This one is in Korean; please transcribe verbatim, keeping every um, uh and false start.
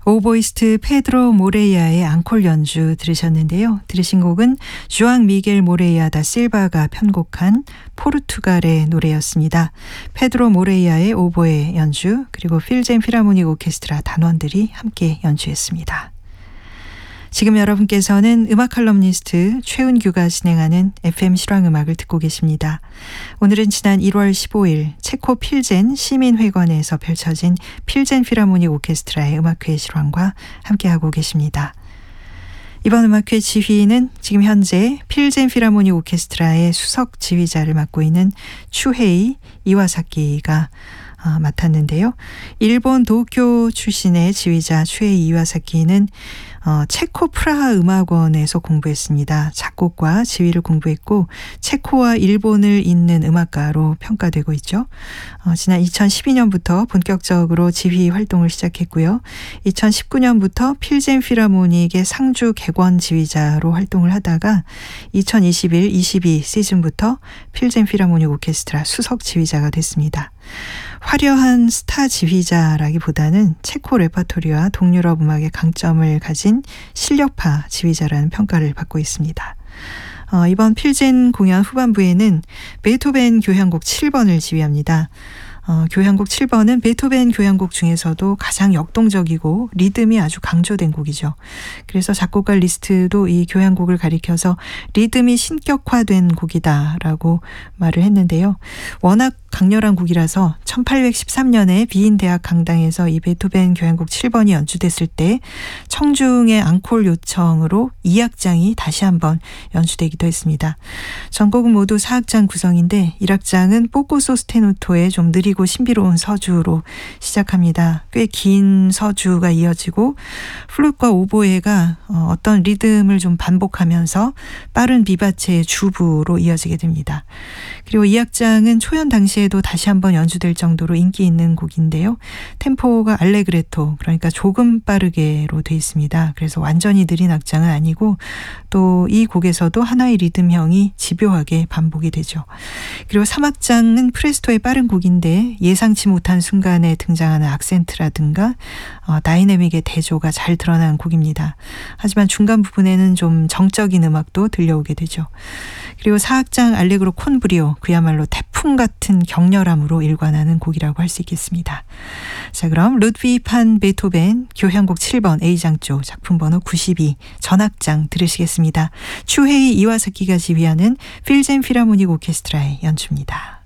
오보이스트 페드로 모레이아의 앙콜 연주 들으셨는데요. 들으신 곡은 주앙 미겔 모레이아 다 실바가 편곡한 포르투갈의 노래였습니다. 페드로 모레이아의 오보에 연주, 그리고 필젠 필하모닉 오케스트라 단원들이 함께 연주했습니다. 지금 여러분께서는 음악 칼럼니스트 최은규가 진행하는 에프엠 실황음악을 듣고 계십니다. 오늘은 지난 일월 십오일 체코 필젠 시민회관에서 펼쳐진 필젠 필하모닉 오케스트라의 음악회 실황과 함께하고 계십니다. 이번 음악회 지휘는 지금 현재 필젠 필하모닉 오케스트라의 수석 지휘자를 맡고 있는 추헤이 이와사키가 어, 맡았는데요. 일본 도쿄 출신의 지휘자 추헤이 이와사키는 어, 체코 프라하 음악원에서 공부했습니다. 작곡과 지휘를 공부했고 체코와 일본을 잇는 음악가로 평가되고 있죠. 어, 지난 이천십이년부터 본격적으로 지휘 활동을 시작했고요. 이천십구년부터 필젠 필하모닉의 상주 객원 지휘자로 활동을 하다가 이천이십일 이십이 시즌부터 필젠 필하모닉 오케스트라 수석 지휘자가 됐습니다. 화려한 스타 지휘자라기보다는 체코 레퍼토리와 동유럽 음악의 강점을 가진 실력파 지휘자라는 평가를 받고 있습니다. 어, 이번 필젠 공연 후반부에는 베토벤 교향곡 칠 번을 지휘합니다. 어, 교향곡 칠 번은 베토벤 교향곡 중에서도 가장 역동적이고 리듬이 아주 강조된 곡이죠. 그래서 작곡가 리스트도 이 교향곡을 가리켜서 리듬이 신격화된 곡이다라고 말을 했는데요. 워낙 강렬한 곡이라서 천팔백십삼년에 비인 대학 강당에서 이 베토벤 교향곡 칠 번이 연주됐을 때 청중의 앙콜 요청으로 이 악장이 다시 한번 연주되기도 했습니다. 전곡은 모두 사 악장 구성인데 일 악장은 뽀꼬 소스테누토의 좀 느리고 신비로운 서주로 시작합니다. 꽤 긴 서주가 이어지고 플룻과 오보에가 어떤 리듬을 좀 반복하면서 빠른 비바체의 주부로 이어지게 됩니다. 그리고 이 악장은 초연 당시에도 다시 한번 연주될 정도로 인기 있는 곡인데요. 템포가 알레그레토, 그러니까 조금 빠르게로 돼 있습니다. 그래서 완전히 느린 악장은 아니고 또 이 곡에서도 하나의 리듬형이 집요하게 반복이 되죠. 그리고 삼 악장은 프레스토의 빠른 곡인데 예상치 못한 순간에 등장하는 악센트라든가 어, 다이내믹의 대조가 잘 드러난 곡입니다. 하지만 중간 부분에는 좀 정적인 음악도 들려오게 되죠. 그리고 사 악장 알레그로 콘브리오, 그야말로 태풍 같은 격렬함으로 일관하는 곡이라고 할 수 있겠습니다. 자, 그럼 루드비히 판 베토벤 교향곡 칠 번 A장조 작품 번호 구십이 전악장 들으시겠습니다. 추헤이 이와사키가 지휘하는 필젠 필하모닉 오케스트라의 연주입니다.